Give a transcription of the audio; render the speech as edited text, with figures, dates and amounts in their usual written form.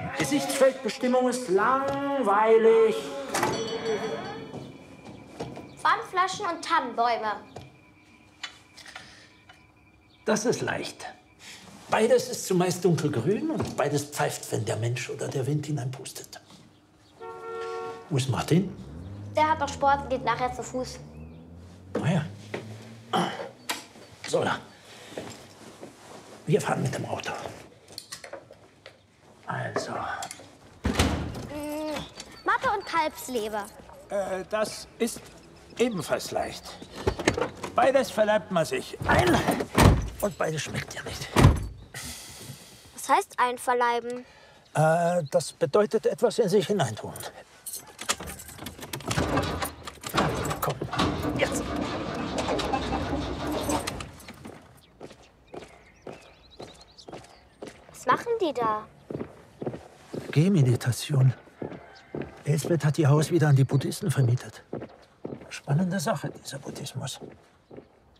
Gesichtsfeldbestimmung ist langweilig. Pfandflaschen und Tannenbäume. Das ist leicht. Beides ist zumeist dunkelgrün und beides pfeift, wenn der Mensch oder der Wind hineinpustet. Wo ist Martin? Der hat noch Sport und geht nachher zu Fuß. Ah ja. So, da. Wir fahren mit dem Auto. Also. Matte und Kalbsleber. Das ist ebenfalls leicht. Beides verleibt man sich ein und beides schmeckt ja nicht. Was heißt einverleiben? Das bedeutet etwas in sich hineintun. Komm, jetzt. Was machen die da? Gehmeditation. Elsbeth hat ihr Haus wieder an die Buddhisten vermietet. Spannende Sache, dieser Buddhismus.